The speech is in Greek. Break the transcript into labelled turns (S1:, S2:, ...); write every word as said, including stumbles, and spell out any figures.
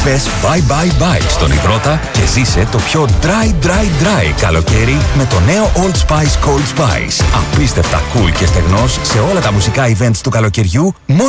S1: Πες bye bye bye στον υδρότα και ζήσε το πιο dry dry dry καλοκαίρι με το νέο Old Spice Cold Spice. Απίστευτα cool και στεγνός σε όλα τα μουσικά events του καλοκαιριού μόνο